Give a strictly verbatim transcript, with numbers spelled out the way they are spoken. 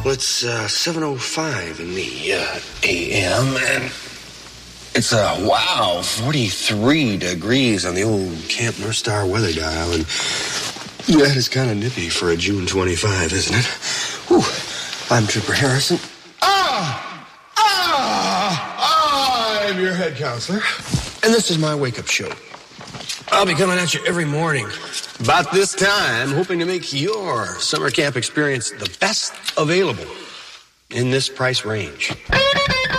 Well, it's uh, seven oh five in the uh, A M, and it's a uh, wow, forty-three degrees on the old Camp North Star weather dial, and that is kind of nippy for a June twenty-fifth, isn't it? Whew. I'm Trooper Harrison. Ah! Ah! I'm your head counselor, and this is my wake-up show. I'll be coming at you every morning about this time, hoping to make your summer camp experience the best available in this price range.